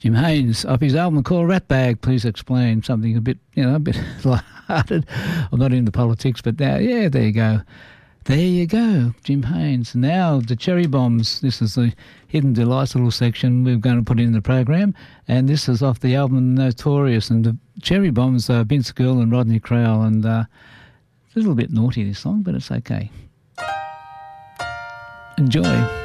Jim Haynes, off his album called Ratbag. Please explain something a bit light-hearted. I'm not into politics, but now, yeah, there you go. There you go, Jim Haynes. Now the Cherry Bombs. This is the Hidden Delights little section we're going to put in the program, and this is off the album Notorious. And the Cherry Bombs are Vince Gill and Rodney Crowell, and it's a little bit naughty, this song, but it's okay. Enjoy.